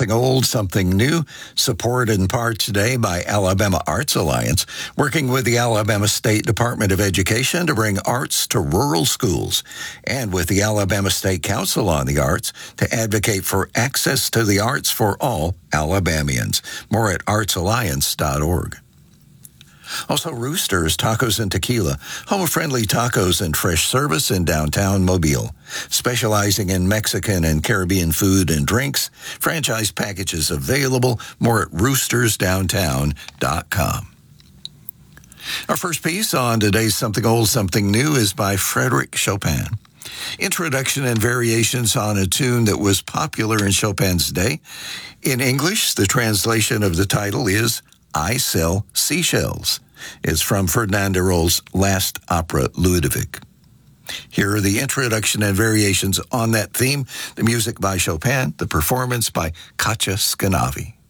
Something Old, Something New, supported in part today by Alabama Arts Alliance, working with the Alabama State Department of Education to bring arts to rural schools, and with the Alabama State Council on the Arts to advocate for access to the arts for all Alabamians. More at artsalliance.org. Also, Roosters Tacos and Tequila, home-friendly tacos and fresh service in downtown Mobile. Specializing in Mexican and Caribbean food and drinks, franchise packages available. More at roostersdowntown.com. Our first piece on today's Something Old, Something New is by Frédéric Chopin. Introduction and variations on a tune that was popular in Chopin's day. In English, the translation of the title is I Sell Seashells. It's from Ferdinand de Rol's last opera, Ludovic. Here are the introduction and variations on that theme, the music by Chopin, the performance by Katja Skanavi.